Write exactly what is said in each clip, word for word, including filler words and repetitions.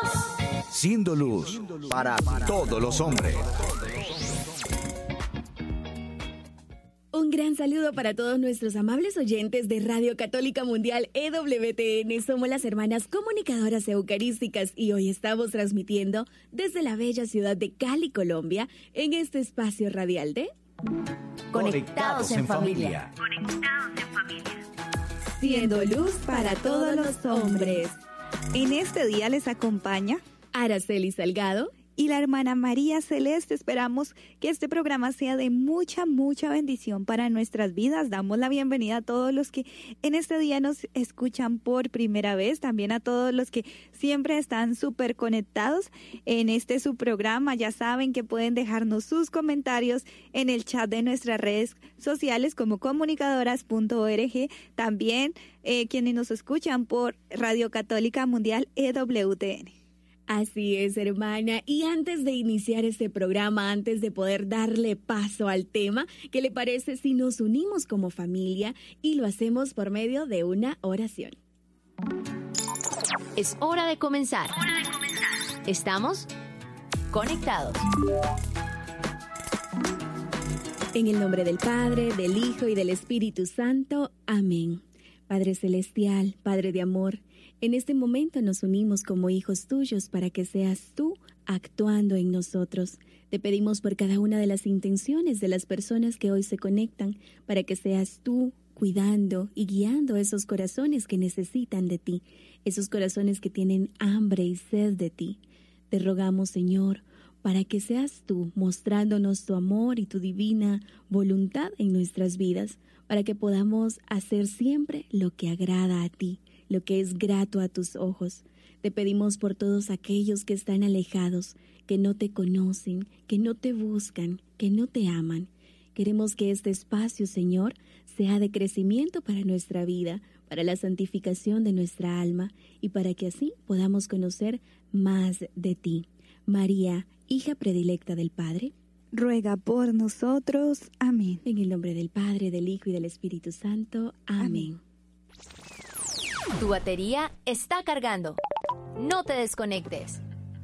Siendo luz para todos los hombres. Un gran saludo para todos nuestros amables oyentes de Radio Católica Mundial E W T N. Somos las hermanas comunicadoras eucarísticas y hoy estamos transmitiendo desde la bella ciudad de Cali, Colombia, en este espacio radial de Conectados en Familia. Conectados en Familia. Siendo luz para todos los hombres. En este día les acompaña Araceli Salgado y la hermana María Celeste. Esperamos que este programa sea de mucha, mucha bendición para nuestras vidas. Damos la bienvenida a todos los que en este día nos escuchan por primera vez, también a todos los que siempre están súper conectados en este su programa. Ya saben que pueden dejarnos sus comentarios en el chat de nuestras redes sociales como comunicadoras punto org. También eh, quienes nos escuchan por Radio Católica Mundial E W T N. Así es, hermana. Y antes de iniciar este programa, antes de poder darle paso al tema, ¿qué le parece si nos unimos como familia y lo hacemos por medio de una oración? Es hora de comenzar. Hora de comenzar. Estamos conectados. En el nombre del Padre, del Hijo y del Espíritu Santo. Amén. Padre Celestial, Padre de amor, en este momento nos unimos como hijos tuyos para que seas tú actuando en nosotros. Te pedimos por cada una de las intenciones de las personas que hoy se conectan, para que seas tú cuidando y guiando esos corazones que necesitan de ti, esos corazones que tienen hambre y sed de ti. Te rogamos, Señor, para que seas tú mostrándonos tu amor y tu divina voluntad en nuestras vidas, para que podamos hacer siempre lo que agrada a ti, lo que es grato a tus ojos. Te pedimos por todos aquellos que están alejados, que no te conocen, que no te buscan, que no te aman. Queremos que este espacio, Señor, sea de crecimiento para nuestra vida, para la santificación de nuestra alma y para que así podamos conocer más de ti. María, hija predilecta del Padre, ruega por nosotros. Amén. En el nombre del Padre, del Hijo y del Espíritu Santo. Amén. Amén. Tu batería está cargando. No te desconectes.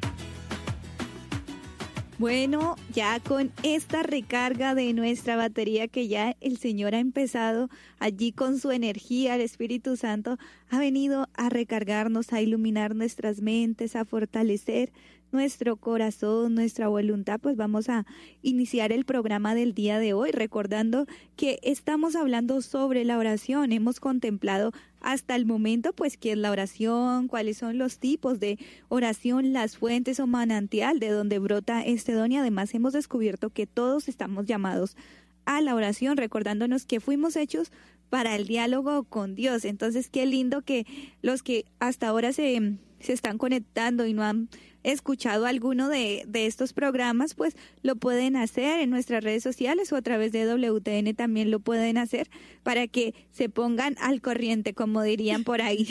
Bueno, ya con esta recarga de nuestra batería que ya el Señor ha empezado allí con su energía, el Espíritu Santo ha venido a recargarnos, a iluminar nuestras mentes, a fortalecer nuestro corazón, nuestra voluntad, pues vamos a iniciar el programa del día de hoy recordando que estamos hablando sobre la oración. Hemos contemplado hasta el momento pues qué es la oración, cuáles son los tipos de oración, las fuentes o manantial de donde brota este don, y además hemos descubierto que todos estamos llamados a la oración, recordándonos que fuimos hechos para el diálogo con Dios. Entonces qué lindo que los que hasta ahora se, se están conectando y no han escuchado alguno de, de estos programas, pues lo pueden hacer en nuestras redes sociales o a través de W T N también lo pueden hacer para que se pongan al corriente, como dirían por ahí.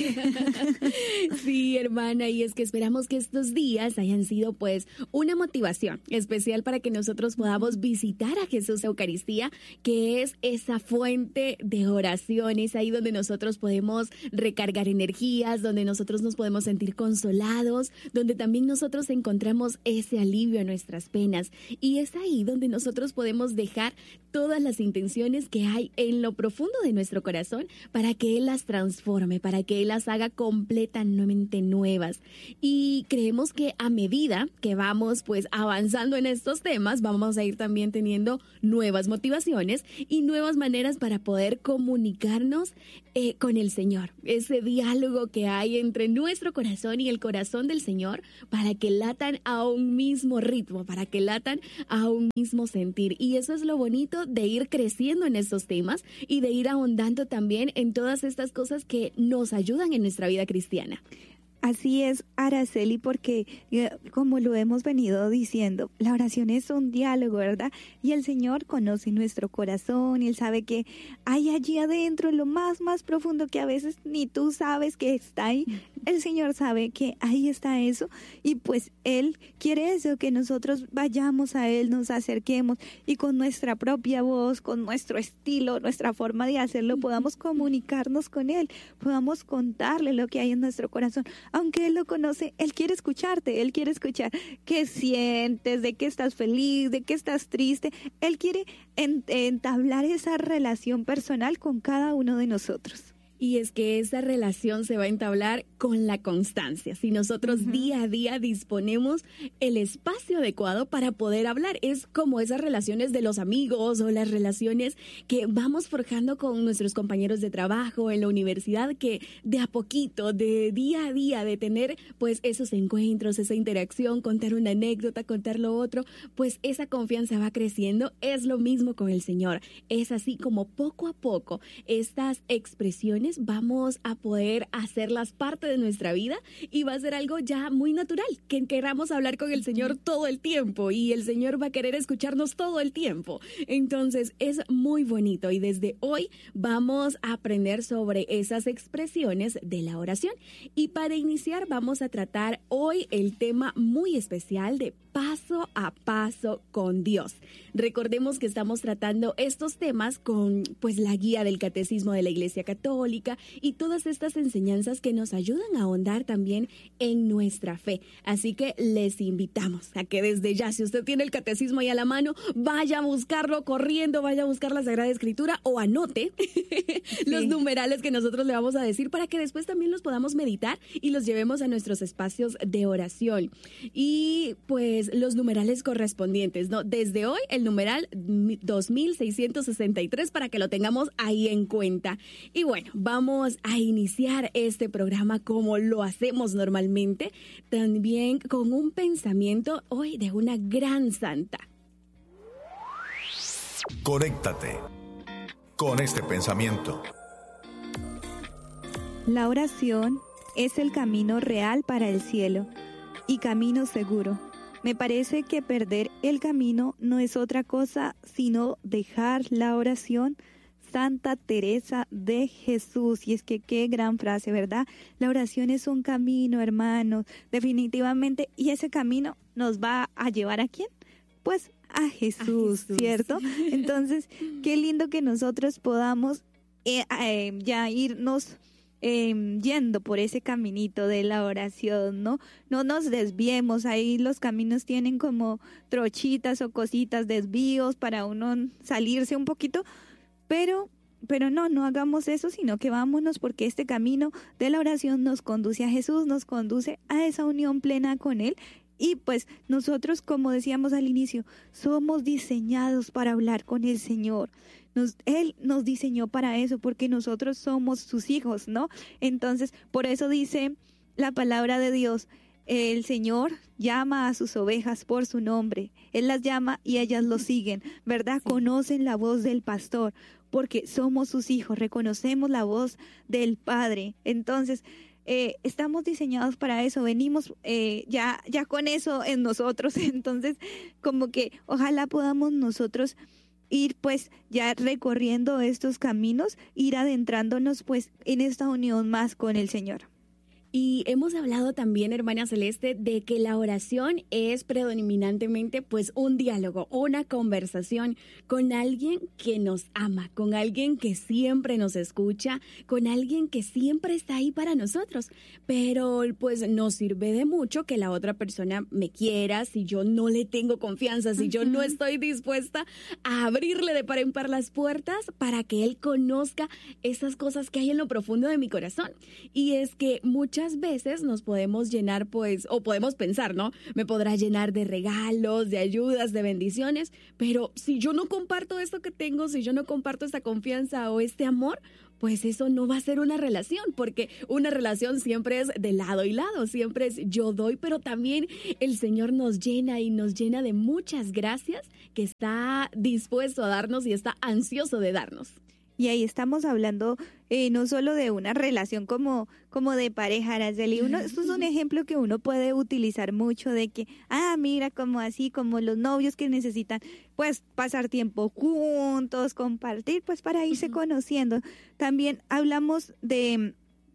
Sí, hermana, y es que esperamos que estos días hayan sido pues una motivación especial para que nosotros podamos visitar a Jesús Eucaristía, que es esa fuente de oración, es ahí donde nosotros podemos recargar energías, donde nosotros nos podemos sentir consolados, donde también nos nosotros encontramos ese alivio a nuestras penas, y es ahí donde nosotros podemos dejar todas las intenciones que hay en lo profundo de nuestro corazón para que Él las transforme, para que Él las haga completamente nuevas. Y creemos que a medida que vamos pues avanzando en estos temas, vamos a ir también teniendo nuevas motivaciones y nuevas maneras para poder comunicarnos eh, con el Señor. Ese diálogo que hay entre nuestro corazón y el corazón del Señor, para que latan a un mismo ritmo, para que latan a un mismo sentir. Y eso es lo bonito de ir creciendo en estos temas y de ir ahondando también en todas estas cosas que nos ayudan en nuestra vida cristiana. Así es, Araceli, porque como lo hemos venido diciendo, la oración es un diálogo, ¿verdad? Y el Señor conoce nuestro corazón y Él sabe que hay allí adentro, en lo más, más profundo, que a veces ni tú sabes que está ahí, el Señor sabe que ahí está eso y pues Él quiere eso, que nosotros vayamos a Él, nos acerquemos y con nuestra propia voz, con nuestro estilo, nuestra forma de hacerlo, podamos comunicarnos con Él, podamos contarle lo que hay en nuestro corazón. Aunque Él lo conoce, Él quiere escucharte, Él quiere escuchar qué sientes, de qué estás feliz, de qué estás triste. Él quiere entablar esa relación personal con cada uno de nosotros. Y es que esa relación se va a entablar con la constancia. Si nosotros uh-huh. día a día disponemos el espacio adecuado para poder hablar, es como esas relaciones de los amigos o las relaciones que vamos forjando con nuestros compañeros de trabajo en la universidad, que de a poquito, de día a día, de tener pues esos encuentros, esa interacción, contar una anécdota, contar lo otro, pues esa confianza va creciendo. Es lo mismo con el Señor. Es así como poco a poco estas expresiones vamos a poder hacerlas parte de nuestra vida y va a ser algo ya muy natural, que queramos hablar con el Señor todo el tiempo y el Señor va a querer escucharnos todo el tiempo. Entonces es muy bonito y desde hoy vamos a aprender sobre esas expresiones de la oración. Y para iniciar vamos a tratar hoy el tema muy especial de paso a paso con Dios. Recordemos que estamos tratando estos temas con pues la guía del Catecismo de la Iglesia Católica y todas estas enseñanzas que nos ayudan a ahondar también en nuestra fe. Así que les invitamos a que desde ya, si usted tiene el Catecismo ahí a la mano, vaya a buscarlo corriendo, vaya a buscar la Sagrada Escritura o anote sí. los numerales que nosotros le vamos a decir para que después también los podamos meditar y los llevemos a nuestros espacios de oración. Y pues los numerales correspondientes, ¿no? Desde hoy el numeral dos mil seiscientos sesenta y tres para que lo tengamos ahí en cuenta. Y bueno, vamos a iniciar este programa como lo hacemos normalmente, también con un pensamiento hoy de una gran santa. Conéctate con este pensamiento. La oración es el camino real para el cielo y camino seguro. Me parece que perder el camino no es otra cosa sino dejar la oración. Santa Teresa de Jesús. Y es que qué gran frase, ¿verdad? La oración es un camino, hermanos, definitivamente. Y ese camino nos va a llevar ¿a quién? Pues a Jesús, a Jesús. ¿Cierto? Entonces, qué lindo que nosotros podamos eh, eh, ya irnos Eh, yendo por ese caminito de la oración, ¿no? No nos desviemos, ahí los caminos tienen como trochitas o cositas, desvíos para uno salirse un poquito, pero, pero no, no hagamos eso, sino que vámonos porque este camino de la oración nos conduce a Jesús, nos conduce a esa unión plena con Él. Y pues nosotros, como decíamos al inicio, somos diseñados para hablar con el Señor. Nos, Él nos diseñó para eso, porque nosotros somos sus hijos, ¿no? Entonces, por eso dice la palabra de Dios, el Señor llama a sus ovejas por su nombre. Él las llama y ellas lo siguen, ¿verdad? Sí. Conocen la voz del pastor, porque somos sus hijos, reconocemos la voz del Padre. Entonces, Eh, estamos diseñados para eso, venimos eh, ya, ya con eso en nosotros, entonces como que ojalá podamos nosotros ir pues ya recorriendo estos caminos, ir adentrándonos pues en esta unión más con el Señor. Y hemos hablado también, hermana Celeste, de que la oración es predominantemente pues un diálogo, una conversación con alguien que nos ama, con alguien que siempre nos escucha, con alguien que siempre está ahí para nosotros. Pero pues nos sirve de mucho que la otra persona me quiera si yo no le tengo confianza, si uh-huh. yo no estoy dispuesta a abrirle de par en par las puertas para que él conozca esas cosas que hay en lo profundo de mi corazón. Y es que muchas Muchas veces nos podemos llenar, pues, o podemos pensar, ¿no? Me podrá llenar de regalos, de ayudas, de bendiciones, pero si yo no comparto esto que tengo, si yo no comparto esta confianza o este amor, pues eso no va a ser una relación, porque una relación siempre es de lado y lado, siempre es yo doy, pero también el Señor nos llena y nos llena de muchas gracias que está dispuesto a darnos y está ansioso de darnos. Y ahí estamos hablando eh, no solo de una relación como, como de pareja, Araceli. Uno, esto es un ejemplo que uno puede utilizar mucho de que, ah, mira, como así, como los novios que necesitan, pues, pasar tiempo juntos, compartir, pues, para irse uh-huh. conociendo. También hablamos de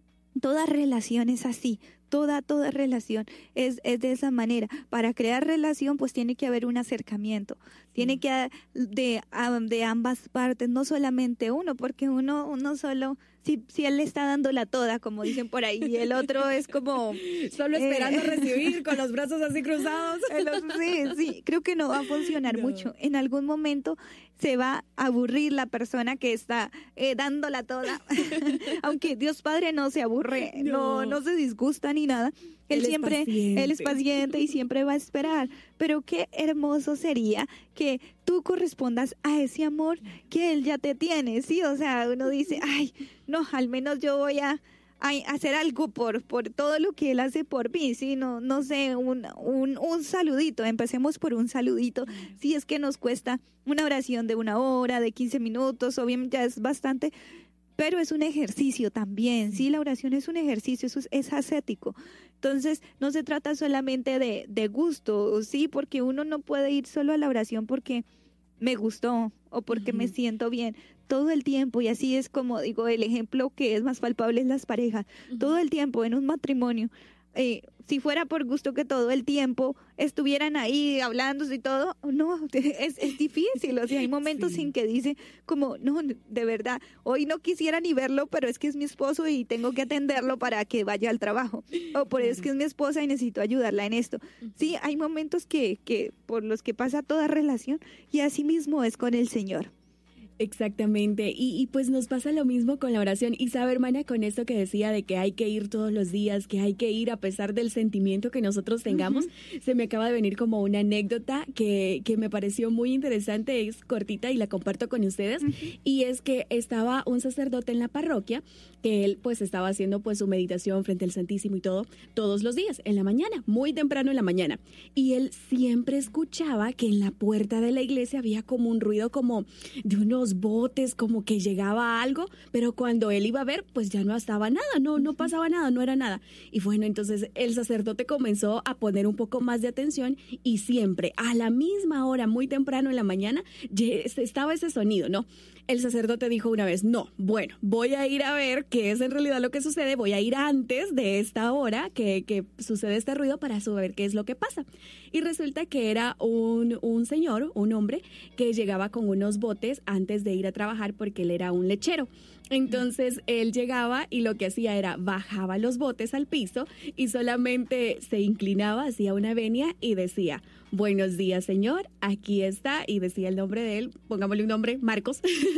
Toda relación es así, toda, toda relación es, es de esa manera. Para crear relación, pues tiene que haber un acercamiento, tiene que haber de, de ambas partes, no solamente uno, porque uno, uno solo, si, si él le está dando la toda, como dicen por ahí, y el otro es como... Solo esperando eh, recibir, con los brazos así cruzados. el otro, sí, sí, creo que no va a funcionar No. mucho. En algún momento se va a aburrir la persona que está eh, dándola toda. Aunque Dios Padre no se aburre, no, No. no se disgusta ni nada. Él, Él es siempre, paciente. él es paciente y siempre va a esperar. Pero qué hermoso sería que tú correspondas a ese amor que él ya te tiene, ¿sí? O sea, uno dice, ay, no, al menos yo voy a, a hacer algo por, por todo lo que él hace por mí, ¿sí? No, no sé, un, un, un saludito, empecemos por un saludito. Si es que nos cuesta una oración de una hora, de quince minutos, obviamente ya es bastante, pero es un ejercicio también, ¿sí? La oración es un ejercicio, eso es, es ascético. Entonces, no se trata solamente de, de gusto, ¿sí? Porque uno no puede ir solo a la oración porque me gustó o porque Ujú. me siento bien. Todo el tiempo, y así es como digo, el ejemplo que es más palpable es las parejas. Ujú. Todo el tiempo en un matrimonio, eh, si fuera por gusto que todo el tiempo estuvieran ahí hablándose y todo, no, es, es difícil. O sea, hay momentos Sí. en que dice como, no, de verdad, hoy no quisiera ni verlo, pero es que es mi esposo y tengo que atenderlo para que vaya al trabajo. O por es que es mi esposa y necesito ayudarla en esto. Sí, hay momentos que, que por los que pasa toda relación y así mismo es con el Señor. Exactamente, y, y pues nos pasa lo mismo con la oración. Y sabe, hermana, con esto que decía de que hay que ir todos los días, que hay que ir a pesar del sentimiento que nosotros tengamos, se me acaba de venir como una anécdota que, que me pareció muy interesante, es cortita y la comparto con ustedes, y es que estaba un sacerdote en la parroquia, que él pues estaba haciendo pues su meditación frente al Santísimo y todo, todos los días, en la mañana, muy temprano en la mañana, y él siempre escuchaba que en la puerta de la iglesia había como un ruido como de unos botes, como que llegaba algo, pero cuando él iba a ver, pues ya no estaba nada, no, no pasaba nada, no era nada. Y bueno, entonces el sacerdote comenzó a poner un poco más de atención y siempre a la misma hora, muy temprano en la mañana, ye- estaba ese sonido, ¿no? El sacerdote dijo una vez, no, bueno, voy a ir a ver qué es en realidad lo que sucede, voy a ir antes de esta hora que, que sucede este ruido para saber qué es lo que pasa. Y resulta que era un, un señor, un hombre, que llegaba con unos botes antes de ir a trabajar porque él era un lechero. Entonces él llegaba y lo que hacía era bajaba los botes al piso y solamente se inclinaba, hacía una venia y decía, buenos días, señor, aquí está, y decía el nombre de él, pongámosle un nombre, Marcos,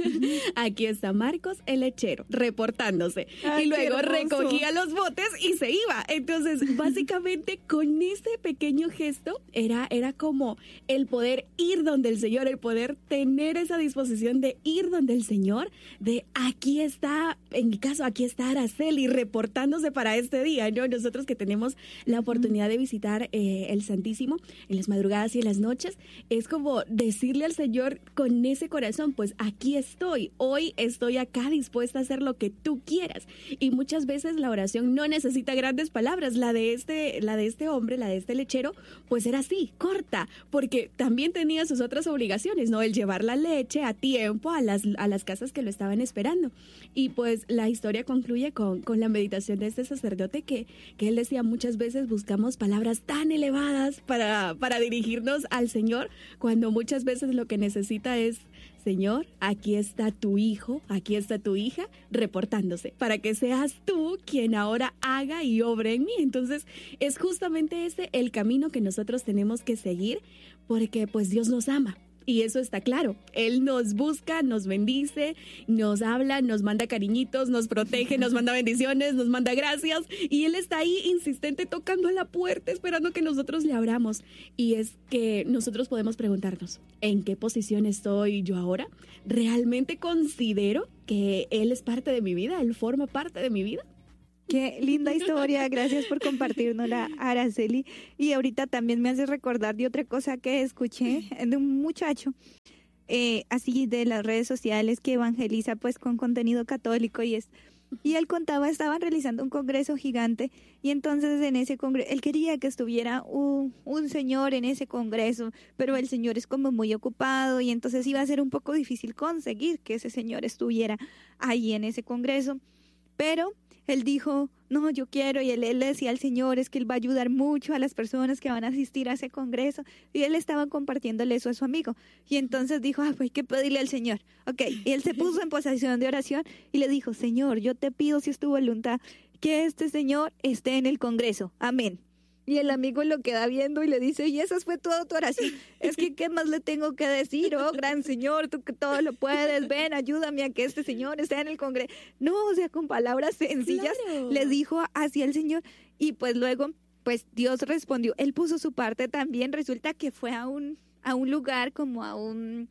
aquí está Marcos, el lechero, reportándose. Ay, y qué luego hermoso. recogía los botes y se iba. Entonces, básicamente, con ese pequeño gesto, era, era como el poder ir donde el Señor, el poder tener esa disposición de ir donde el Señor, de aquí está, en mi caso, aquí está Araceli reportándose para este día, ¿no? Nosotros que tenemos la oportunidad de visitar eh, el Santísimo en las madrugadas y en las noches, es como decirle al Señor con ese corazón, pues aquí estoy, hoy estoy acá dispuesta a hacer lo que tú quieras. Y muchas veces la oración no necesita grandes palabras, la de este, la de este hombre, la de este lechero, pues era así, corta, porque también tenía sus otras obligaciones, ¿no? El llevar la leche a tiempo a las, a las casas que lo estaban esperando. Y pues la historia concluye con, con la meditación de este sacerdote que, que él decía, muchas veces buscamos palabras tan elevadas para, para dirigirnos al Señor, cuando muchas veces lo que necesita es, Señor, aquí está tu hijo, aquí está tu hija, reportándose, para que seas tú quien ahora haga y obre en mí. Entonces, es justamente ese el camino que nosotros tenemos que seguir, porque pues Dios nos ama. Y eso está claro. Él nos busca, nos bendice, nos habla, nos manda cariñitos, nos protege, nos manda bendiciones, nos manda gracias. Y Él está ahí insistente tocando a la puerta, esperando que nosotros le abramos. Y es que nosotros podemos preguntarnos, ¿en qué posición estoy yo ahora? ¿Realmente considero que Él es parte de mi vida? ¿Él forma parte de mi vida? Qué linda historia, gracias por compartirnosla, Araceli. Y ahorita también me hace recordar de otra cosa que escuché de un muchacho, eh, así de las redes sociales, que evangeliza pues con contenido católico y es... Y él contaba, estaban realizando un congreso gigante y entonces en ese congreso, él quería que estuviera un, un señor en ese congreso, pero el señor es como muy ocupado y entonces iba a ser un poco difícil conseguir que ese señor estuviera ahí en ese congreso. pero él dijo, no, yo quiero, y él, él le decía al Señor, es que él va a ayudar mucho a las personas que van a asistir a ese congreso, y él estaba compartiéndole eso a su amigo, y entonces dijo, ah, pues hay que pedirle al Señor, ok, y él se puso en posición de oración, y le dijo, Señor, yo te pido si es tu voluntad, que este señor esté en el congreso, amén. Y el amigo lo queda viendo y le dice, y esa fue toda tu oración. Es que, ¿qué más le tengo que decir? Oh, gran Señor, tú que todo lo puedes, ven, ayúdame a que este señor esté en el congreso. No, o sea, con palabras sencillas Claro. le dijo hacia el Señor. Y pues luego, pues Dios respondió. Él puso su parte también. Resulta que fue a un, a un lugar como a un...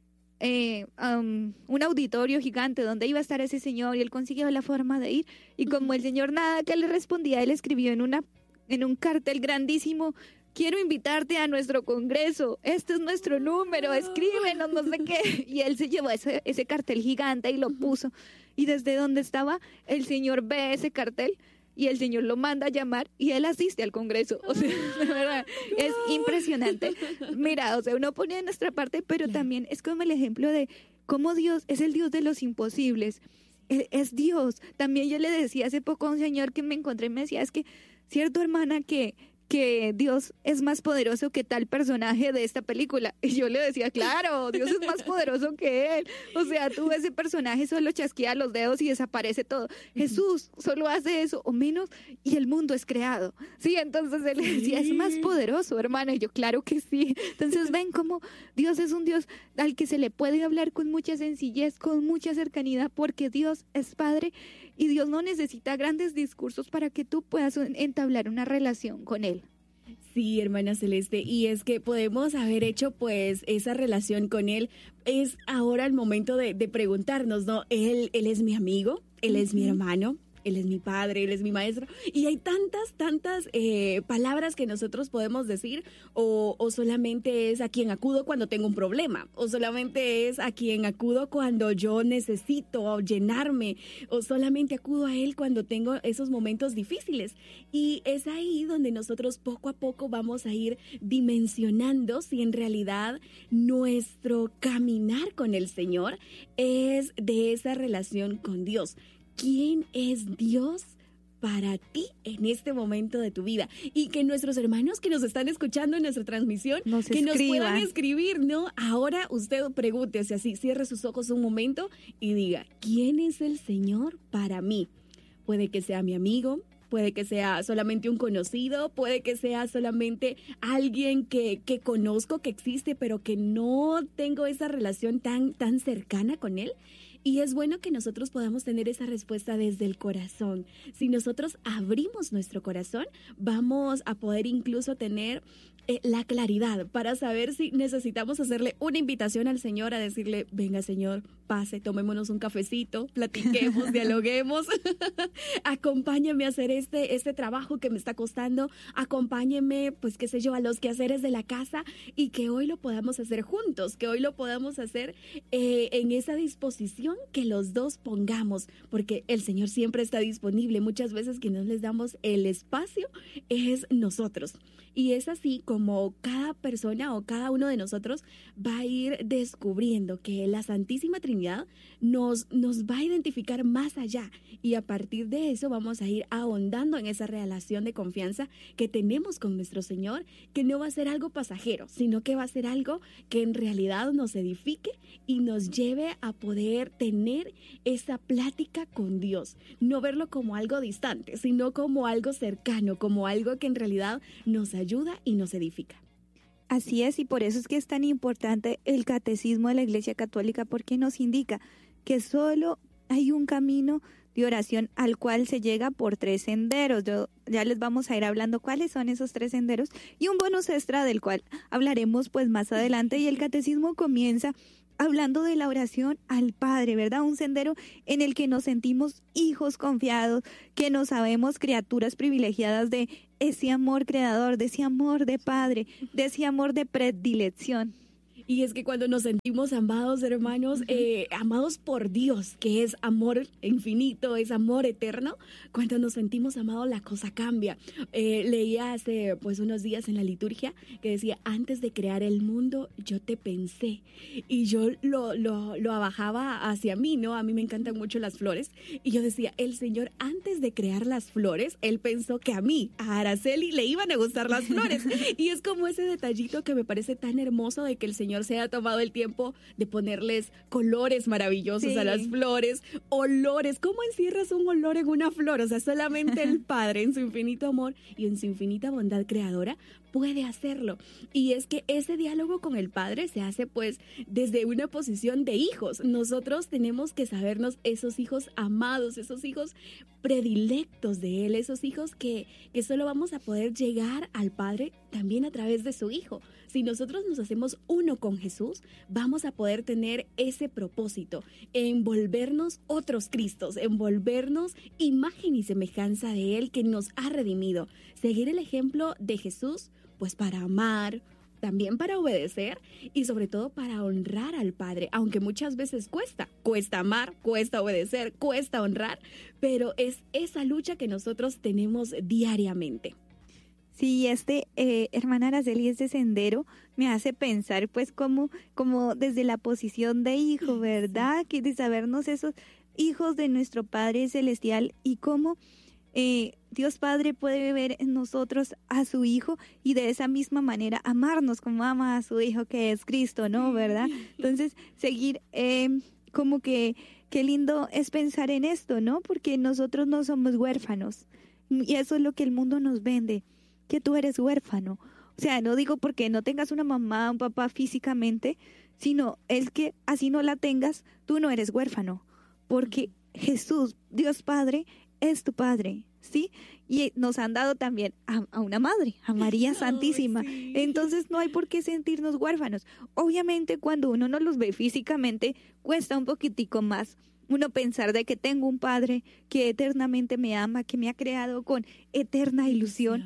Eh, um, un auditorio gigante donde iba a estar ese señor, y él consiguió la forma de ir. Y como el señor nada que le respondía, él escribió en una en un cartel grandísimo, quiero invitarte a nuestro congreso, este es nuestro número, escríbenos, no sé qué. Y él se llevó ese, ese cartel gigante y lo puso. Y desde donde estaba, el señor ve ese cartel y el señor lo manda a llamar y él asiste al congreso. O sea, de verdad, es impresionante. Mira, o sea, uno pone de nuestra parte, pero también es como el ejemplo de cómo Dios es el Dios de los imposibles. Es Dios. También yo le decía hace poco a un señor que me encontré, me decía, es que cierto, hermana, que, que Dios es más poderoso que tal personaje de esta película. Y yo le decía, claro, Dios es más poderoso que él. O sea, tú ese personaje solo chasquea los dedos y desaparece todo. Jesús solo hace eso o menos y el mundo es creado. Sí, entonces él le decía, es más poderoso, hermana. Y yo, claro que sí. Entonces ven cómo Dios es un Dios al que se le puede hablar con mucha sencillez, con mucha cercanía, porque Dios es Padre. Y Dios no necesita grandes discursos para que tú puedas entablar una relación con Él. Sí, hermana Celeste, y es que podemos haber hecho pues esa relación con Él. Es ahora el momento de, de preguntarnos, ¿no? Él, él es mi amigo, Él es mi hermano, Él es mi padre, Él es mi maestro. Y hay tantas, tantas eh, palabras que nosotros podemos decir, o, o solamente es a quien acudo cuando tengo un problema, o solamente es a quien acudo cuando yo necesito llenarme, o solamente acudo a Él cuando tengo esos momentos difíciles. Y es ahí donde nosotros poco a poco vamos a ir dimensionando si en realidad nuestro caminar con el Señor es de esa relación con Dios. ¿Quién es Dios para ti en este momento de tu vida? Y que nuestros hermanos que nos están escuchando en nuestra transmisión, nos que escriban. nos puedan escribir, ¿no? Ahora usted pregúntese así, cierre sus ojos un momento y diga, ¿quién es el Señor para mí? Puede que sea mi amigo, puede que sea solamente un conocido, puede que sea solamente alguien que, que conozco, que existe, pero que no tengo esa relación tan, tan cercana con él. Y es bueno que nosotros podamos tener esa respuesta desde el corazón. Si nosotros abrimos nuestro corazón, vamos a poder incluso tener eh, la claridad para saber si necesitamos hacerle una invitación al Señor a decirle, venga Señor, pase, tomémonos un cafecito, platiquemos, dialoguemos, acompáñame a hacer este, este trabajo que me está costando, acompáñeme, pues qué sé yo, a los quehaceres de la casa y que hoy lo podamos hacer juntos, que hoy lo podamos hacer eh, en esa disposición que los dos pongamos, porque el Señor siempre está disponible. Muchas veces que no les damos el espacio es nosotros. Y es así como cada persona o cada uno de nosotros va a ir descubriendo que la Santísima Trinidad nos, nos va a identificar más allá. Y a partir de eso vamos a ir ahondando en esa relación de confianza que tenemos con nuestro Señor, que no va a ser algo pasajero, sino que va a ser algo que en realidad nos edifique y nos lleve a poder tener esa plática con Dios. No verlo como algo distante, sino como algo cercano, como algo que en realidad nos ayuda y nos edifica. Así es, y por eso es que es tan importante el catecismo de la Iglesia Católica, porque nos indica que solo hay un camino de oración al cual se llega por tres senderos. Yo, ya les vamos a ir hablando cuáles son esos tres senderos y un bonus extra del cual hablaremos pues más adelante. Y el catecismo comienza hablando de la oración al Padre, ¿verdad? Un sendero en el que nos sentimos hijos confiados, que nos sabemos criaturas privilegiadas de ese amor creador, de ese amor de Padre, de ese amor de predilección. Y es que cuando nos sentimos amados, hermanos, eh, amados por Dios, que es amor infinito, es amor eterno, cuando nos sentimos amados la cosa cambia. Eh, leía hace pues unos días en la liturgia que decía, antes de crear el mundo, yo te pensé. Y yo lo, lo, lo abajaba hacia mí, ¿no? A mí me encantan mucho las flores. Y yo decía, el Señor antes de crear las flores, Él pensó que a mí, a Araceli, le iban a gustar las flores. Y es como ese detallito que me parece tan hermoso de que el Señor se ha tomado el tiempo de ponerles colores maravillosos sí. a las flores, olores. ¿Cómo encierras un olor en una flor? O sea, solamente el Padre en su infinito amor y en su infinita bondad creadora puede hacerlo. Y es que ese diálogo con el Padre se hace pues desde una posición de hijos. Nosotros tenemos que sabernos esos hijos amados, esos hijos predilectos de Él, esos hijos que, que solo vamos a poder llegar al Padre también a través de su Hijo. Si nosotros nos hacemos uno con Jesús, vamos a poder tener ese propósito, envolvernos otros Cristos, envolvernos imagen y semejanza de Él que nos ha redimido. Seguir el ejemplo de Jesús, pues para amar, también para obedecer y sobre todo para honrar al Padre, aunque muchas veces cuesta, cuesta amar, cuesta obedecer, cuesta honrar, pero es esa lucha que nosotros tenemos diariamente. Sí, este, eh, hermana Araceli, este sendero me hace pensar pues como, como desde la posición de hijo, ¿verdad? Que de sabernos esos hijos de nuestro Padre Celestial y cómo eh, Dios Padre puede ver en nosotros a su Hijo y de esa misma manera amarnos como ama a su Hijo que es Cristo, ¿no? ¿Verdad? Entonces, seguir eh, como que qué lindo es pensar en esto, ¿no? Porque nosotros no somos huérfanos y eso es lo que el mundo nos vende, que tú eres huérfano. O sea, no digo porque no tengas una mamá, un papá físicamente, sino el que así no la tengas, tú no eres huérfano, porque Jesús, Dios Padre, es tu Padre, ¿sí? Y nos han dado también a, a una madre, a María Santísima. Oh, sí. Entonces no hay por qué sentirnos huérfanos. Obviamente cuando uno no los ve físicamente, cuesta un poquitico más uno pensar de que tengo un Padre que eternamente me ama, que me ha creado con eterna ilusión.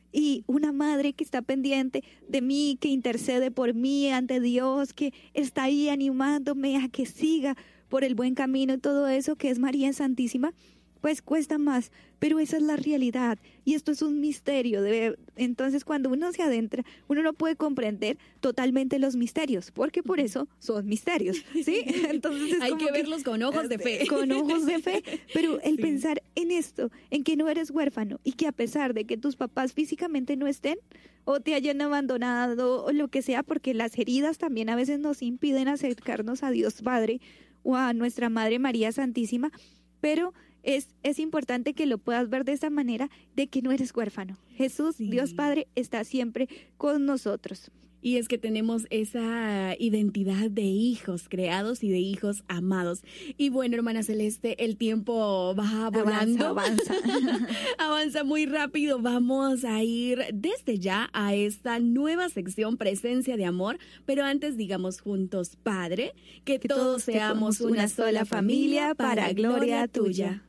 Y una madre que está pendiente de mí, que intercede por mí ante Dios, que está ahí animándome a que siga por el buen camino y todo eso, que es María Santísima, pues cuesta más, pero esa es la realidad y esto es un misterio. De, entonces cuando uno se adentra, uno no puede comprender totalmente los misterios, porque por eso son misterios, ¿sí? Entonces es hay como que verlos con ojos de fe. Con ojos de fe, pero el sí. pensar en esto, en que no eres huérfano y que a pesar de que tus papás físicamente no estén o te hayan abandonado o lo que sea, porque las heridas también a veces nos impiden acercarnos a Dios Padre o a nuestra Madre María Santísima, pero Es, es importante que lo puedas ver de esa manera, de que no eres huérfano. Jesús, sí. Dios Padre, está siempre con nosotros. Y es que tenemos esa identidad de hijos creados y de hijos amados. Y bueno, hermana Celeste, el tiempo va volando. Avanza, avanza. Avanza muy rápido. Vamos a ir desde ya a esta nueva sección, Presencia de Amor. Pero antes digamos juntos, Padre, que, que todos, todos seamos una sola familia para, para gloria tuya.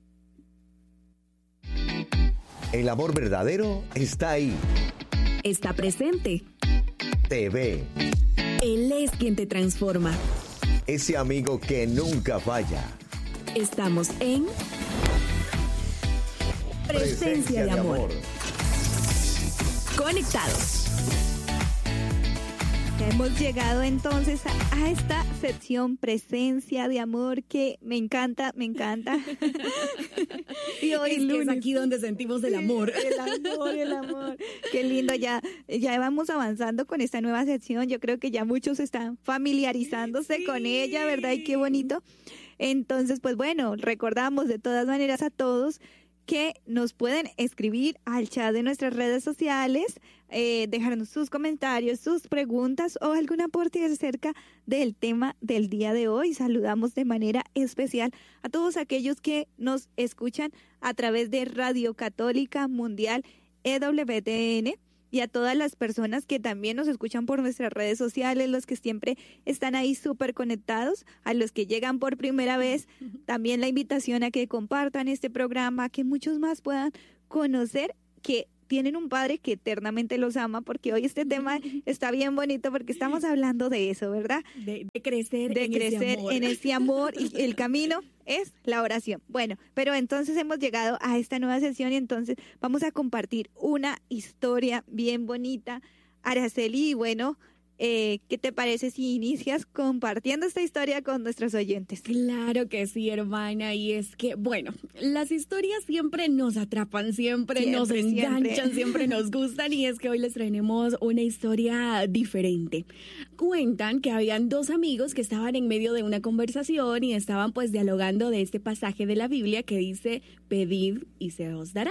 El amor verdadero está ahí. Está presente. Te ve. Él es quien te transforma. Ese amigo que nunca falla. Estamos en Presencia, Presencia de, de amor. amor. Conectados. Ya hemos llegado entonces a, a esta sección Presencia de Amor que me encanta, me encanta. Y hoy es, lunes. Es aquí donde sentimos el amor. El amor, el amor. Qué lindo, ya, ya vamos avanzando con esta nueva sección. Yo creo que ya muchos están familiarizándose sí. con ella, ¿verdad? Y qué bonito. Entonces, pues bueno, recordamos de todas maneras a todos que nos pueden escribir al chat de nuestras redes sociales, eh, dejarnos sus comentarios, sus preguntas o algún aporte acerca del tema del día de hoy. Saludamos de manera especial a todos aquellos que nos escuchan a través de Radio Católica Mundial E W T N y a todas las personas que también nos escuchan por nuestras redes sociales, los que siempre están ahí súper conectados, a los que llegan por primera vez, también la invitación a que compartan este programa, que muchos más puedan conocer que tienen un padre que eternamente los ama, porque hoy este tema está bien bonito porque estamos hablando de eso, ¿verdad? De, de crecer, de en, crecer ese amor. en ese amor y el camino es la oración. Bueno, pero entonces hemos llegado a esta nueva sesión y entonces vamos a compartir una historia bien bonita. Araceli, bueno, Eh, ¿qué te parece si inicias compartiendo esta historia con nuestros oyentes? Claro que sí, hermana, y es que, bueno, las historias siempre nos atrapan, siempre, siempre nos enganchan, siempre. siempre nos gustan, y es que hoy les traemos una historia diferente. Cuentan que habían dos amigos que estaban en medio de una conversación y estaban pues dialogando de este pasaje de la Biblia que dice, pedid y se os dará.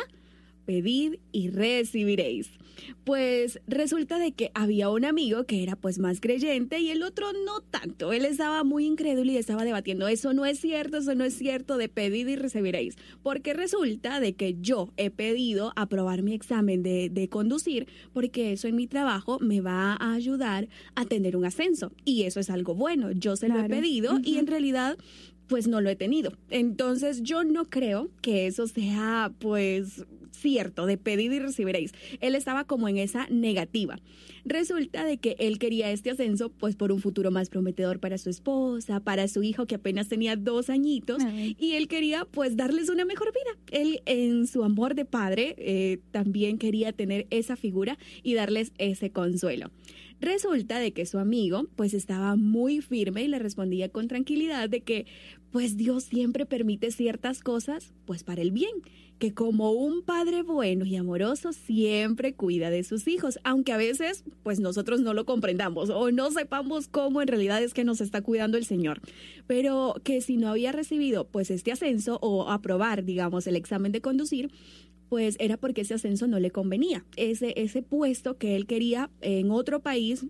Pedid y recibiréis. Pues resulta de que había un amigo que era pues más creyente y el otro no tanto. Él estaba muy incrédulo y estaba debatiendo, eso no es cierto, eso no es cierto de pedid y recibiréis. Porque resulta de que yo he pedido aprobar mi examen de, de conducir porque eso en mi trabajo me va a ayudar a tener un ascenso. Y eso es algo bueno, yo se claro. lo he pedido uh-huh. y en realidad pues no lo he tenido. Entonces yo no creo que eso sea pues cierto, de pedir y recibiréis. Él estaba como en esa negativa. Resulta de que él quería este ascenso pues por un futuro más prometedor para su esposa, para su hijo que apenas tenía dos añitos Ay. y él quería pues darles una mejor vida. Él en su amor de padre eh, también quería tener esa figura y darles ese consuelo. Resulta de que su amigo pues estaba muy firme y le respondía con tranquilidad de que pues Dios siempre permite ciertas cosas pues para el bien, que como un padre bueno y amoroso siempre cuida de sus hijos, aunque a veces pues nosotros no lo comprendamos o no sepamos cómo en realidad es que nos está cuidando el Señor, pero que si no había recibido pues este ascenso o aprobar digamos el examen de conducir, pues era porque ese ascenso no le convenía. Ese, ese puesto que él quería en otro país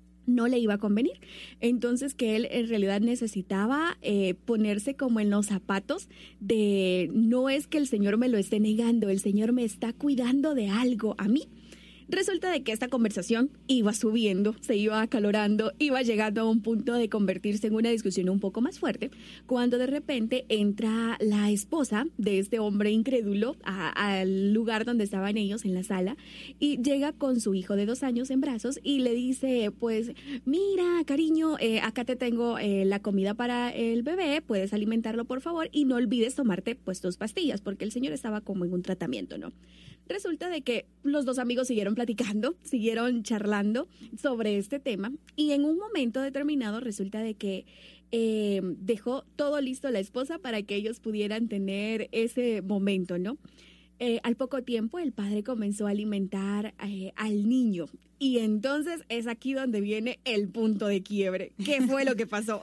no le iba a convenir. Entonces que él en realidad necesitaba eh, ponerse como en los zapatos de no es que el Señor me lo esté negando, el Señor me está cuidando de algo a mí. Resulta de que esta conversación iba subiendo, se iba acalorando, iba llegando a un punto de convertirse en una discusión un poco más fuerte, cuando de repente entra la esposa de este hombre incrédulo a, al lugar donde estaban ellos en la sala y llega con su hijo de dos años en brazos y le dice, pues, mira, cariño, eh, acá te tengo eh, la comida para el bebé, puedes alimentarlo por favor y no olvides tomarte pues tus pastillas, porque el señor estaba como en un tratamiento, ¿no? Resulta de que los dos amigos siguieron platicando, siguieron charlando sobre este tema y en un momento determinado resulta de que eh, dejó todo listo la esposa para que ellos pudieran tener ese momento, ¿no? Eh, al poco tiempo el padre comenzó a alimentar eh, al niño y entonces es aquí donde viene el punto de quiebre. ¿Qué fue lo que pasó?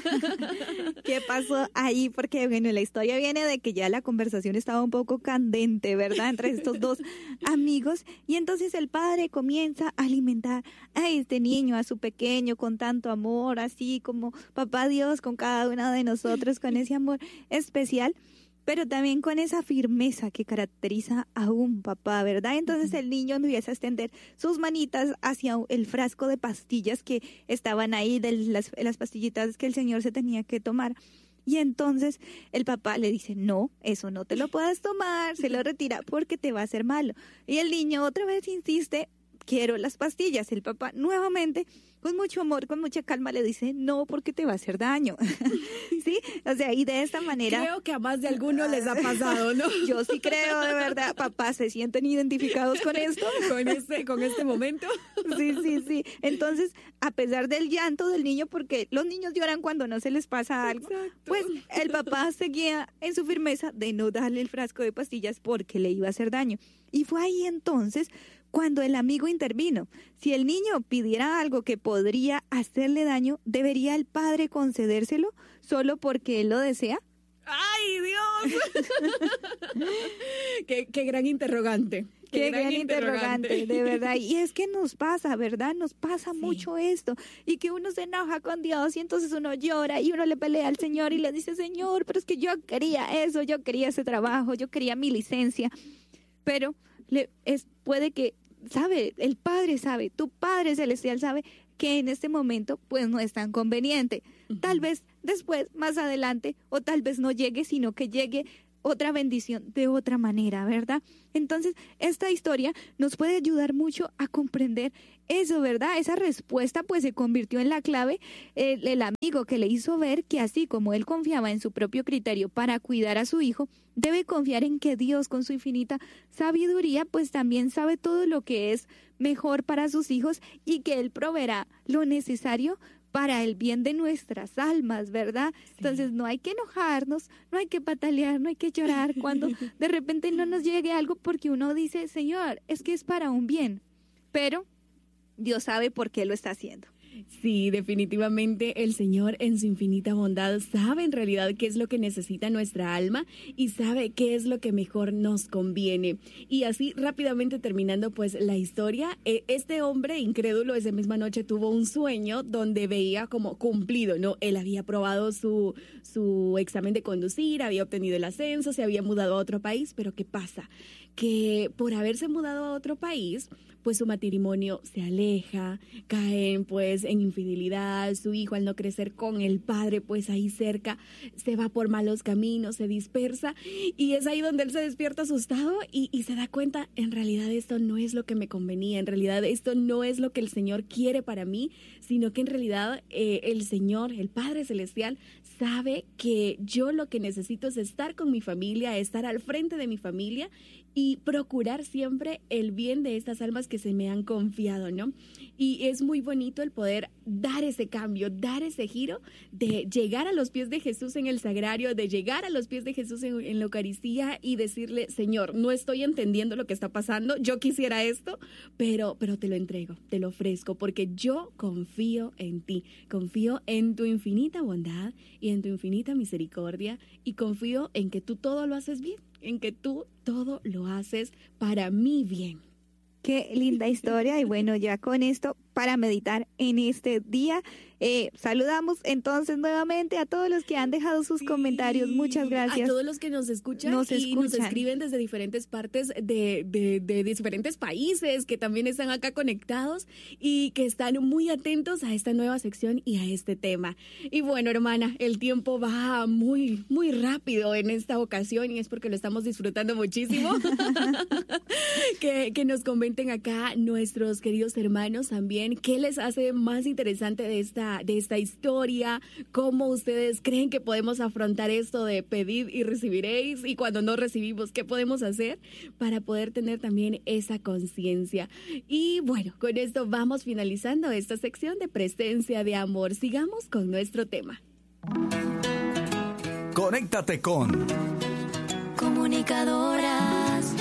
¿Qué pasó ahí? Porque bueno, la historia viene de que ya la conversación estaba un poco candente, ¿verdad? Entre estos dos amigos y entonces el padre comienza a alimentar a este niño, a su pequeño con tanto amor, así como papá Dios con cada uno de nosotros, con ese amor especial, pero también con esa firmeza que caracteriza a un papá, ¿verdad? Entonces el niño empieza a extender sus manitas hacia el frasco de pastillas que estaban ahí, de las, las pastillitas que el señor se tenía que tomar. Y entonces el papá le dice, no, eso no te lo puedes tomar, se lo retira porque te va a hacer malo. Y el niño otra vez insiste, quiero las pastillas. El papá nuevamente, con mucho amor, con mucha calma, le dice, no, porque te va a hacer daño. ¿Sí? O sea, y de esta manera... Creo que a más de alguno les ha pasado, ¿no? Yo sí creo, de verdad. Papás, ¿se sienten identificados con esto? ¿Con este, con este momento? Sí, sí, sí. Entonces, a pesar del llanto del niño, porque los niños lloran cuando no se les pasa algo, Exacto. Pues el papá seguía en su firmeza de no darle el frasco de pastillas porque le iba a hacer daño. Y fue ahí entonces cuando el amigo intervino. Si el niño pidiera algo que podría hacerle daño, ¿debería el padre concedérselo solo porque él lo desea? ¡Ay, Dios! qué, qué gran interrogante. Qué, qué gran, gran interrogante, interrogante, de verdad. Y es que nos pasa, ¿verdad? Nos pasa sí. mucho esto. Y que uno se enoja con Dios y entonces uno llora y uno le pelea al Señor y le dice, Señor, pero es que yo quería eso, yo quería ese trabajo, yo quería mi licencia. Pero le, es, puede que, sabe, el Padre sabe, tu Padre Celestial sabe que en este momento pues no es tan conveniente. Uh-huh. Tal vez después, más adelante, o tal vez no llegue, sino que llegue otra bendición de otra manera, ¿verdad? Entonces, esta historia nos puede ayudar mucho a comprender eso, ¿verdad? Esa respuesta pues se convirtió en la clave, el, el amigo que le hizo ver que así como él confiaba en su propio criterio para cuidar a su hijo, debe confiar en que Dios con su infinita sabiduría pues también sabe todo lo que es mejor para sus hijos y que él proveerá lo necesario para el bien de nuestras almas, ¿verdad? Sí. Entonces no hay que enojarnos, no hay que patalear, no hay que llorar cuando de repente no nos llegue algo porque uno dice, Señor, es que es para un bien, pero Dios sabe por qué lo está haciendo. Sí, definitivamente el Señor en su infinita bondad sabe en realidad qué es lo que necesita nuestra alma y sabe qué es lo que mejor nos conviene. Y así rápidamente terminando pues la historia, este hombre incrédulo esa misma noche tuvo un sueño donde veía como cumplido, ¿no? Él había aprobado su, su examen de conducir, había obtenido el ascenso, se había mudado a otro país, pero ¿qué pasa? Que por haberse mudado a otro país, pues su matrimonio se aleja, caen pues en infidelidad, su hijo al no crecer con el padre pues ahí cerca se va por malos caminos, se dispersa y es ahí donde él se despierta asustado y, y se da cuenta, en realidad esto no es lo que me convenía, en realidad esto no es lo que el Señor quiere para mí, sino que en realidad eh, el Señor, el Padre Celestial, sabe que yo lo que necesito es estar con mi familia, estar al frente de mi familia y procurar siempre el bien de estas almas que se me han confiado, ¿no? Y es muy bonito el poder dar ese cambio, dar ese giro de llegar a los pies de Jesús en el sagrario, de llegar a los pies de Jesús en, en la Eucaristía y decirle, Señor, no estoy entendiendo lo que está pasando, yo quisiera esto, pero, pero te lo entrego, te lo ofrezco, porque yo confío en ti, confío en tu infinita bondad y en tu infinita misericordia y confío en que tú todo lo haces bien, en que tú todo lo haces para mi bien. Qué linda historia y bueno, ya con esto para meditar en este día. Eh, saludamos entonces nuevamente a todos los que han dejado sus sí, comentarios. Muchas gracias. A todos los que nos escuchan nos y escuchan. nos escriben desde diferentes partes de, de, de diferentes países que también están acá conectados y que están muy atentos a esta nueva sección y a este tema. Y bueno, hermana, el tiempo va muy, muy rápido en esta ocasión y es porque lo estamos disfrutando muchísimo. que, que nos comenten acá nuestros queridos hermanos también qué les hace más interesante de esta de esta historia, cómo ustedes creen que podemos afrontar esto de pedid y recibiréis y cuando no recibimos, ¿qué podemos hacer para poder tener también esa conciencia? Y bueno, con esto vamos finalizando esta sección de Presencia de Amor. Sigamos con nuestro tema. Conéctate con Comunicadoras.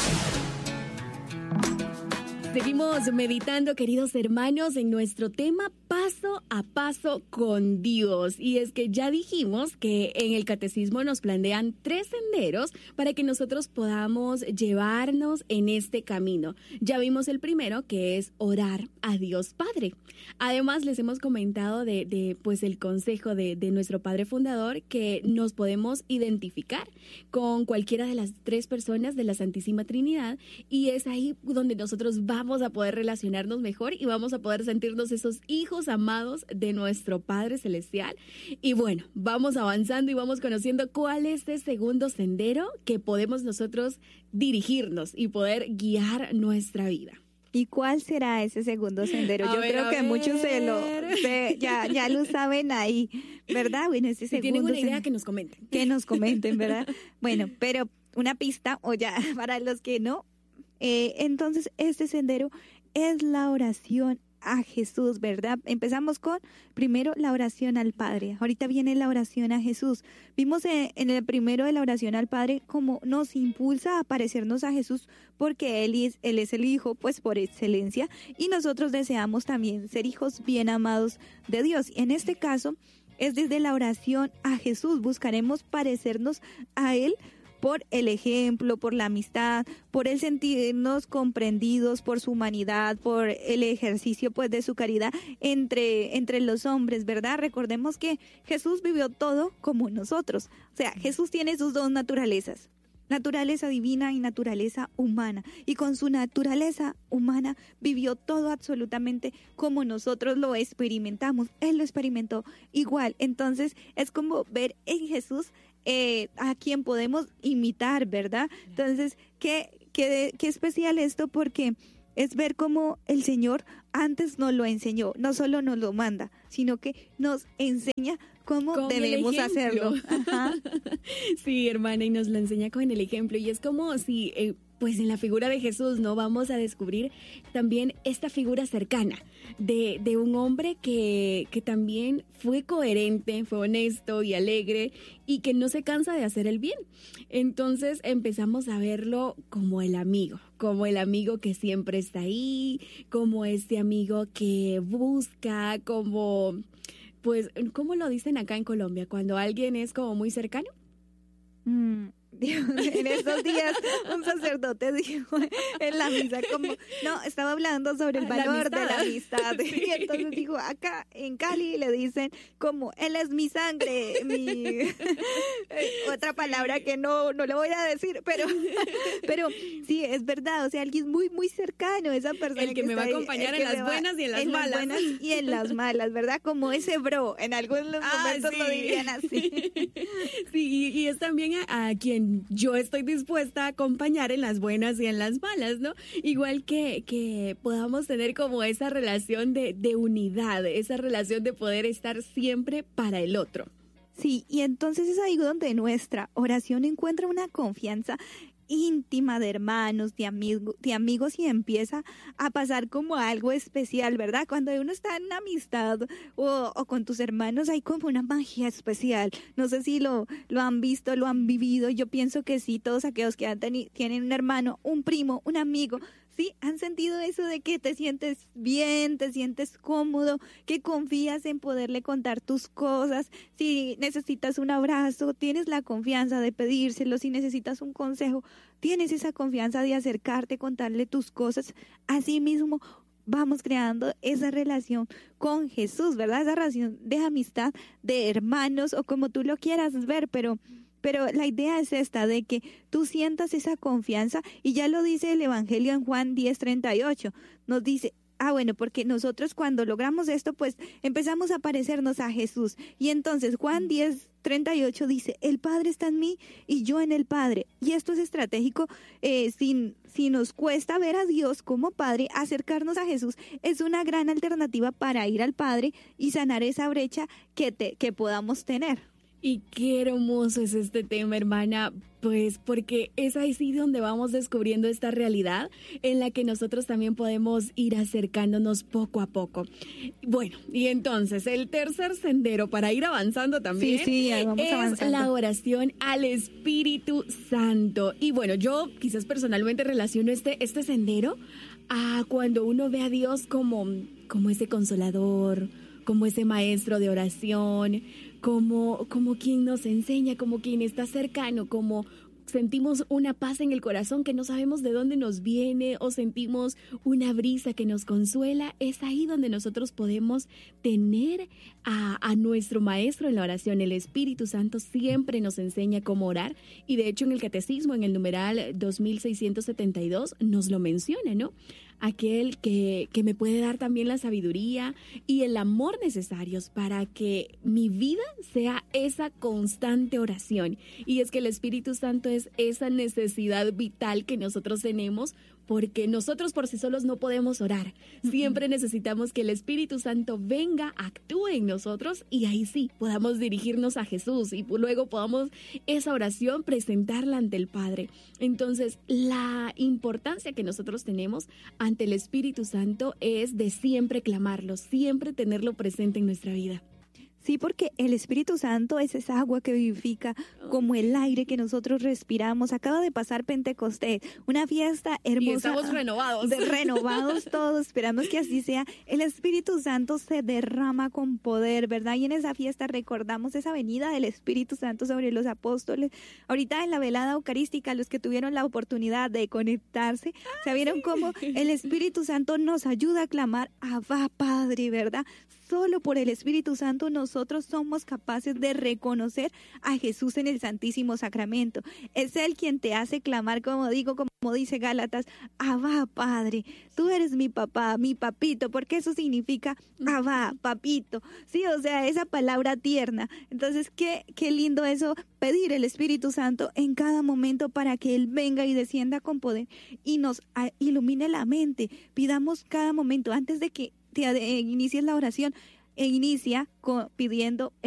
Seguimos meditando, queridos hermanos, en nuestro tema paso a paso con Dios. Y es que ya dijimos que en el catecismo nos plantean tres senderos para que nosotros podamos llevarnos en este camino. Ya vimos el primero, que es orar a Dios Padre. Además, les hemos comentado de, de pues el consejo de, de nuestro Padre Fundador, que nos podemos identificar con cualquiera de las tres personas de la Santísima Trinidad. Y es ahí donde nosotros vamos a poder relacionarnos mejor y vamos a poder sentirnos esos hijos amados de nuestro Padre Celestial. Y bueno, vamos avanzando y vamos conociendo cuál es este segundo sendero que podemos nosotros dirigirnos y poder guiar nuestra vida. ¿Y cuál será ese segundo sendero? A Yo ver, creo que ver. muchos se lo, se, ya, ya lo saben ahí, ¿verdad? Bueno, ese Si segundo tienen una idea, sendero, que nos comenten. que nos comenten, ¿verdad? Bueno, pero una pista, o ya, para los que no, eh, entonces este sendero es la oración a Jesús, ¿verdad? Empezamos con primero la oración al Padre. Ahorita viene la oración a Jesús. Vimos en, en el primero de la oración al Padre cómo nos impulsa a parecernos a Jesús porque Él es, él es el Hijo, pues por excelencia, y nosotros deseamos también ser hijos bien amados de Dios. Y en este caso es desde la oración a Jesús. Buscaremos parecernos a Él por el ejemplo, por la amistad, por el sentirnos comprendidos, por su humanidad, por el ejercicio pues de su caridad entre, entre los hombres, ¿verdad? Recordemos que Jesús vivió todo como nosotros. O sea, Jesús tiene sus dos naturalezas, naturaleza divina y naturaleza humana. Y con su naturaleza humana vivió todo absolutamente como nosotros lo experimentamos. Él lo experimentó igual. Entonces es como ver en Jesús eh, a quien podemos imitar, ¿verdad? Entonces, qué, qué, qué especial esto, porque es ver cómo el Señor antes nos lo enseñó, no solo nos lo manda, sino que nos enseña cómo con debemos hacerlo. Ajá. Sí, hermana, y nos lo enseña con el ejemplo. Y es como si, eh, pues en la figura de Jesús, ¿no? Vamos a descubrir también esta figura cercana de, de un hombre que, que también fue coherente, fue honesto y alegre y que no se cansa de hacer el bien. Entonces empezamos a verlo como el amigo, como el amigo que siempre está ahí, como este amigo que busca, como, pues, ¿cómo lo dicen acá en Colombia? Cuando alguien es como muy cercano. Mm. Dios, en estos días un sacerdote dijo en la misa como, no, estaba hablando sobre el valor de la amistad, sí. Y entonces dijo, acá en Cali le dicen como, él es mi sangre, mi otra palabra que no, no le voy a decir, pero, pero sí, es verdad, o sea, alguien muy, muy cercano, esa persona el que, que me va a acompañar en las va, buenas y en las en malas. las buenas y en las malas, ¿verdad? Como ese bro, en algunos ah, momentos sí. lo dirían así. Sí, y, y es también a, a quien yo estoy dispuesta a acompañar en las buenas y en las malas, ¿no? Igual que, que podamos tener como esa relación de, de unidad, esa relación de poder estar siempre para el otro. Sí, y entonces es ahí donde nuestra oración encuentra una confianza íntima de hermanos, de, amigo, de amigos y empieza a pasar como algo especial, ¿verdad? Cuando uno está en una amistad o, o con tus hermanos hay como una magia especial. No sé si lo, lo han visto, lo han vivido. Yo pienso que sí, todos aquellos que han teni- tienen un hermano, un primo, un amigo, sí, han sentido eso de que te sientes bien, te sientes cómodo, que confías en poderle contar tus cosas. Si necesitas un abrazo, tienes la confianza de pedírselo. Si necesitas un consejo, tienes esa confianza de acercarte, contarle tus cosas. Así mismo vamos creando esa relación con Jesús, ¿verdad? Esa relación de amistad, de hermanos o como tú lo quieras ver, pero... Pero la idea es esta, de que tú sientas esa confianza, y ya lo dice el Evangelio en Juan diez treinta y ocho, nos dice, ah bueno, porque nosotros cuando logramos esto, pues empezamos a parecernos a Jesús, y entonces Juan diez treinta y ocho dice, el Padre está en mí y yo en el Padre, y esto es estratégico, eh, si, si nos cuesta ver a Dios como Padre, acercarnos a Jesús es una gran alternativa para ir al Padre y sanar esa brecha que, te, que podamos tener. Y qué hermoso es este tema, hermana, pues porque es ahí donde vamos descubriendo esta realidad en la que nosotros también podemos ir acercándonos poco a poco. Bueno, y entonces el tercer sendero para ir avanzando también sí, sí, vamos es avanzando. La oración al Espíritu Santo. Y bueno, yo quizás personalmente relaciono este, este sendero a cuando uno ve a Dios como, como ese consolador, como ese maestro de oración, como, como quien nos enseña, como quien está cercano, como sentimos una paz en el corazón que no sabemos de dónde nos viene, o sentimos una brisa que nos consuela. Es ahí donde nosotros podemos tener a, a nuestro maestro en la oración. El Espíritu Santo siempre nos enseña cómo orar, y de hecho en el Catecismo, en el numeral dos mil seiscientos setenta y dos, nos lo menciona, ¿no? Aquel que, que me puede dar también la sabiduría y el amor necesarios para que mi vida sea esa constante oración. Y es que el Espíritu Santo es esa necesidad vital que nosotros tenemos, porque nosotros por sí solos no podemos orar. Siempre necesitamos que el Espíritu Santo venga, actúe en nosotros, y ahí sí podamos dirigirnos a Jesús y luego podamos esa oración presentarla ante el Padre. Entonces, la importancia que nosotros tenemos ante el Espíritu Santo es de siempre clamarlo, siempre tenerlo presente en nuestra vida. Sí, porque el Espíritu Santo es esa agua que vivifica, como el aire que nosotros respiramos. Acaba de pasar Pentecostés, una fiesta hermosa. Y estamos renovados. De, renovados todos, esperamos que así sea. El Espíritu Santo se derrama con poder, ¿verdad? Y en esa fiesta recordamos esa venida del Espíritu Santo sobre los apóstoles. Ahorita en la velada eucarística, los que tuvieron la oportunidad de conectarse, ah, se vieron sí. cómo el Espíritu Santo nos ayuda a clamar, Abba Padre, ¿verdad? solo por el Espíritu Santo nosotros somos capaces de reconocer a Jesús en el Santísimo Sacramento. Es Él quien te hace clamar, como digo, como dice Gálatas, Abba, Padre, tú eres mi papá, mi papito, porque eso significa Abba, papito, sí, o sea, esa palabra tierna. Entonces, qué, qué lindo eso, pedir el Espíritu Santo en cada momento para que Él venga y descienda con poder y nos a, ilumine la mente. Pidamos cada momento, antes de que te, de, inicies la oración, e inicia con, pidiendo